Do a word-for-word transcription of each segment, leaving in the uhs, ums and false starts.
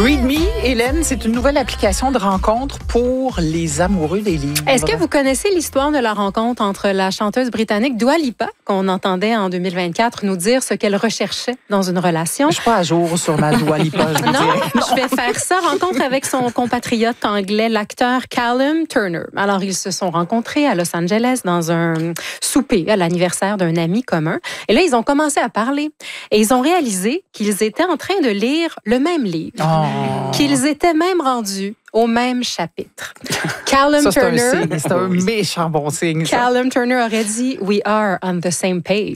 Read Me, Hélène, c'est une nouvelle application de rencontre pour les amoureux des livres. Est-ce que vous connaissez l'histoire de la rencontre entre la chanteuse britannique Dua Lipa, qu'on entendait en deux mille vingt-quatre nous dire ce qu'elle recherchait dans une relation? Je suis pas à jour sur ma Dua Lipa, je vous Non, dirais. Non, je vais faire ça. Rencontre avec son compatriote anglais, l'acteur Callum Turner. Alors, ils se sont rencontrés à Los Angeles dans un souper à l'anniversaire d'un ami commun. Et là, ils ont commencé à parler. Et ils ont réalisé qu'ils étaient en train de lire le même livre. Oh. Qu'ils étaient même rendus au même chapitre. Callum ça, c'est Turner. un signe, c'est un méchant bon signe. Ça. Callum Turner aurait dit We are on the same page.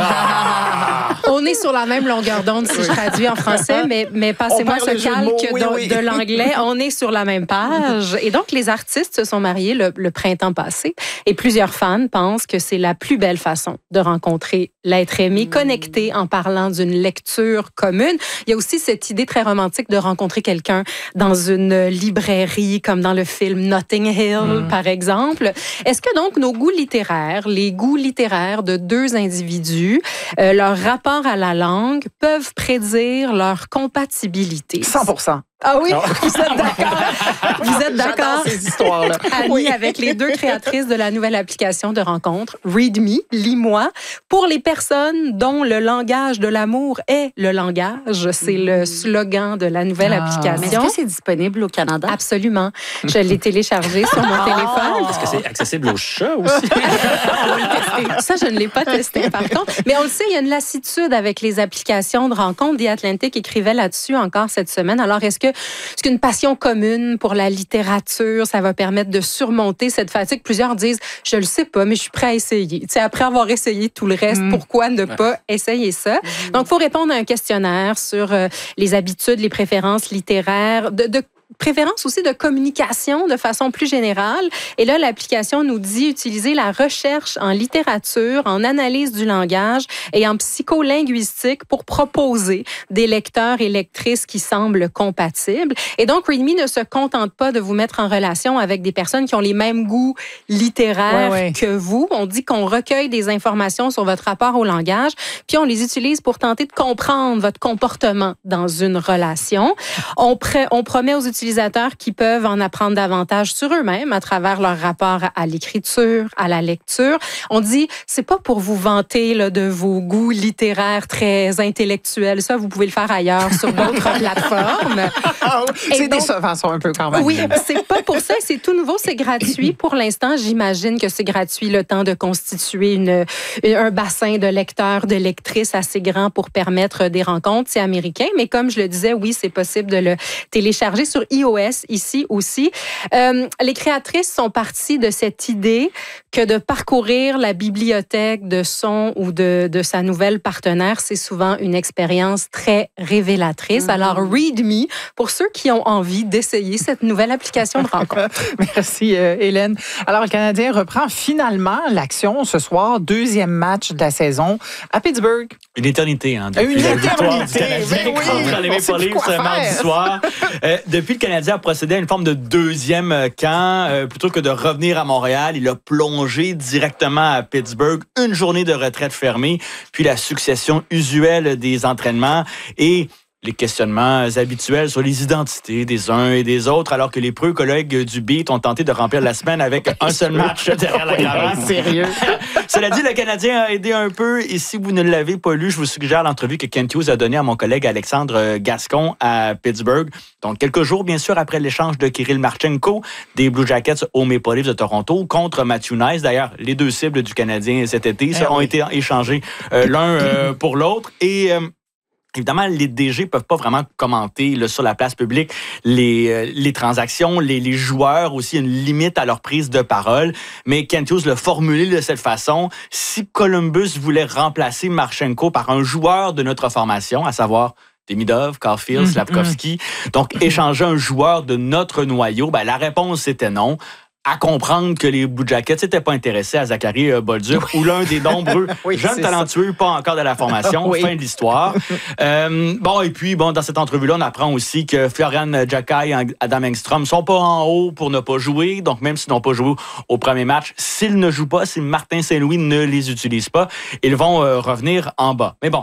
On est sur la même longueur d'onde si je traduis en français, mais, mais passez-moi ce calque oui, de, oui. de l'anglais. On est sur la même page. Et donc, les artistes se sont mariés le, le printemps passé et plusieurs fans pensent que c'est la plus belle façon de rencontrer l'être aimé, connecté en parlant d'une lecture commune. Il y a aussi cette idée très romantique de rencontrer quelqu'un dans une librairie, comme dans le film Notting Hill, mm. par exemple. Est-ce que donc nos goûts littéraires, les goûts littéraires de deux individus, euh, leur rapport à la langue, peuvent prédire leur compatibilité? cent pour cent. Ah oui, vous êtes d'accord? Vous êtes d'accord? ces histoires-là. Amis, oui. Avec les deux créatrices de la nouvelle application de rencontre, Read Me, lis-moi, pour les personnes dont le langage de l'amour est le langage. C'est mmh. le slogan de la nouvelle ah. application. Mais est-ce que c'est disponible au Canada? Absolument. Je l'ai téléchargé sur mon téléphone. Est-ce que c'est accessible aux chats aussi? On va le tester. Ça, je ne l'ai pas testé, par contre. Mais on le sait, il y a une lassitude avec les applications de rencontre. The Atlantic écrivait là-dessus encore cette semaine. Alors, est-ce que Est-ce qu'une passion commune pour la littérature, ça va permettre de surmonter cette fatigue? Plusieurs disent, je le sais pas, mais je suis prêt à essayer. Tu sais, après avoir essayé tout le reste, mmh. pourquoi ne pas essayer ça? Mmh. Donc, il faut répondre à un questionnaire sur euh, les habitudes, les préférences littéraires, de, de préférence aussi de communication de façon plus générale. Et là, l'application nous dit utiliser la recherche en littérature, en analyse du langage et en psycholinguistique pour proposer des lecteurs et lectrices qui semblent compatibles. Et donc, Read Me ne se contente pas de vous mettre en relation avec des personnes qui ont les mêmes goûts littéraires ouais, ouais. que vous. On dit qu'on recueille des informations sur votre rapport au langage, puis on les utilise pour tenter de comprendre votre comportement dans une relation. On, pr- on promet aux utilisateurs utilisateurs qui peuvent en apprendre davantage sur eux-mêmes à travers leur rapport à l'écriture, à la lecture. On dit, c'est pas pour vous vanter là, de vos goûts littéraires très intellectuels. Ça, vous pouvez le faire ailleurs sur d'autres plateformes. C'est donc, décevant, ça, un peu quand même. Oui, c'est pas pour ça. C'est tout nouveau, c'est gratuit. Pour l'instant, j'imagine que c'est gratuit le temps de constituer une, un bassin de lecteurs, de lectrices assez grand pour permettre des rencontres. C'est américain, mais comme je le disais, oui, c'est possible de le télécharger sur iOS ici aussi. Euh, les créatrices sont parties de cette idée que de parcourir la bibliothèque de son ou de, de sa nouvelle partenaire, c'est souvent une expérience très révélatrice. Mm-hmm. Alors, Read Me, pour ceux qui ont envie d'essayer cette nouvelle application de rencontre. Merci, euh, Hélène. Alors, le Canadien reprend finalement l'action ce soir, deuxième match de la saison à Pittsburgh. Une éternité, hein, depuis une la éternité, victoire du Canadien oui, contre les Maple Leafs ce mardi soir. Euh, depuis, le Canadien a procédé à une forme de deuxième camp. Euh, plutôt que de revenir à Montréal, il a plongé directement à Pittsburgh. Une journée de retraite fermée, puis la succession usuelle des entraînements et les questionnements habituels sur les identités des uns et des autres, alors que les preux collègues du Beat ont tenté de remplir la semaine avec un seul match derrière la cravate. Sérieux? Cela dit, le Canadien a aidé un peu, et si vous ne l'avez pas lu, je vous suggère l'entrevue que Kent Hughes a donnée à mon collègue Alexandre Gascon à Pittsburgh. Donc, quelques jours, bien sûr, après l'échange de Kirill Marchenko des Blue Jackets aux Maple Leafs de Toronto contre Matthew Nice. D'ailleurs, les deux cibles du Canadien cet été ça, eh ont oui. été échangés euh, l'un euh, pour l'autre. Et... Euh, Évidemment, les D G peuvent pas vraiment commenter là, sur la place publique les, euh, les transactions, les, les joueurs aussi, une limite à leur prise de parole. Mais Kent Hughes l'a formulé de cette façon. Si Columbus voulait remplacer Marchenko par un joueur de notre formation, à savoir Demidov, Caulfield, Slafkovsky, mmh, mmh. donc échanger un joueur de notre noyau, ben, la réponse c'était non. À comprendre que les Blue Jackets n'étaient pas intéressés à Zachary Bolduc oui. ou l'un des nombreux oui, jeunes talentueux, ça. Pas encore de la formation, oui. fin de l'histoire. euh, bon, et puis, bon, dans cette entrevue-là, on apprend aussi que Florian Jackai et Adam Engstrom sont pas en haut pour ne pas jouer. Donc, même s'ils n'ont pas joué au premier match, s'ils ne jouent pas, si Martin Saint-Louis ne les utilise pas, ils vont euh, revenir en bas. Mais bon,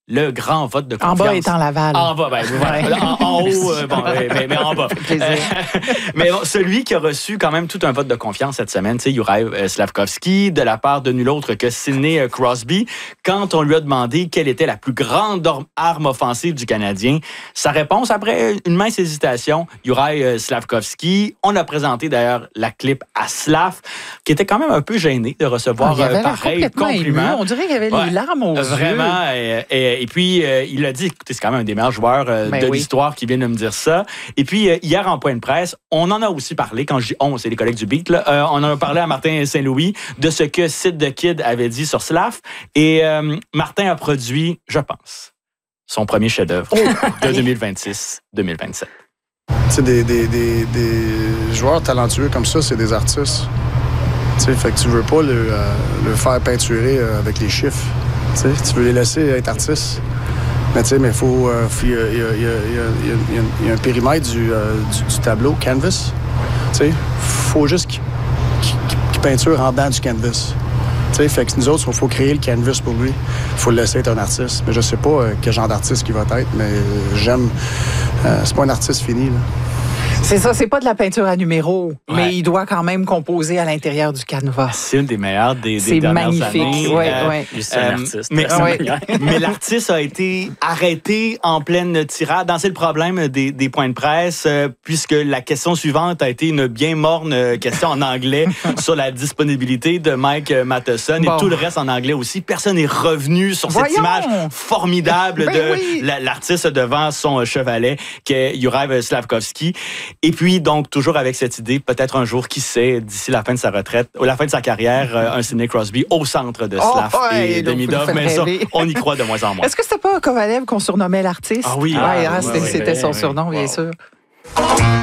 le grand vote de confiance. En bas étant Laval. En bas, ben, voilà. en, en haut, euh, bon, mais, mais en bas. Euh, mais bon, celui qui a reçu quand même tout un vote de confiance cette semaine, c'est Juraj euh, Slafkovský, de la part de nul autre que Sidney euh, Crosby. Quand on lui a demandé quelle était la plus grande arme offensive du Canadien, sa réponse, après une mince hésitation, Juraj euh, Slafkovský. On a présenté d'ailleurs la clip à Slav, qui était quand même un peu gêné de recevoir ah, euh, pareil compliment. Ému. On dirait qu'il y avait ouais, les larmes aux vraiment, yeux. Et, et, et puis, euh, il a dit, écoutez, c'est quand même un des meilleurs joueurs euh, de oui. l'histoire qui vient de me dire ça. Et puis, euh, hier, en point de presse, on en a aussi parlé, quand je dis on, c'est les collègues du Beat, là, euh, on en a parlé à Martin Saint-Louis de ce que Sid the Kid avait dit sur Slav. Et euh, Martin a produit, je pense, son premier chef-d'œuvre oh, de deux mille vingt-six deux mille vingt-sept. Tu sais, des, des, des, des joueurs talentueux comme ça, c'est des artistes. Tu sais, fait que tu veux pas le, euh, le faire peinturer euh, avec les chiffres. Tu sais, tu veux les laisser être artistes. Mais tu sais, mais il faut. Il euh, y, y, y, y, y a un périmètre du, euh, du, du tableau, canvas. Tu sais, faut juste qu'il qu qu peinture en dedans du canvas. Tu sais, fait que nous autres, il faut créer le canvas pour lui. Il faut le laisser être un artiste. Mais je sais pas euh, quel genre d'artiste qu'il va être, mais euh, j'aime. Euh, c'est pas un artiste fini, là. C'est ça, c'est pas de la peinture à numéro, ouais. mais il doit quand même composer à l'intérieur du canevas. C'est une des meilleures des, des c'est dernières magnifique. années. Ouais, euh, ouais. C'est un artiste. Mais, ouais. mais l'artiste a été arrêté en pleine tirade. C'est le problème des, des points de presse, euh, puisque la question suivante a été une bien morne question en anglais sur la disponibilité de Mike Matheson bon. et tout le reste en anglais aussi. Personne n'est revenu sur cette Voyons. image formidable ben de oui. l'artiste devant son chevalet, qui est Juraj Slafkovský. Et puis, donc, toujours avec cette idée, peut-être un jour, qui sait, d'ici la fin de sa retraite, ou la fin de sa carrière, euh, un Sidney Crosby au centre de Slav oh, ouais, et Demidov. Mais ça, on y croit de moins en moins. Est-ce que c'était pas Kovalev qu'on surnommait l'artiste? Ah oui. Ah, ah, ah, ouais, c'était ouais, c'était ouais, son ouais, surnom, ouais. bien sûr.